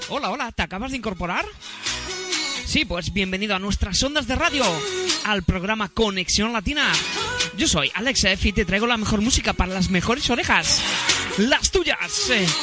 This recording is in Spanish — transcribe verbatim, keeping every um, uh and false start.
Hola, hola, ¿te acabas de incorporar? Sí, pues bienvenido a nuestras ondas de radio, al programa Conexión Latina. Yo soy Alex F y te traigo la mejor música para las mejores orejas, las tuyas.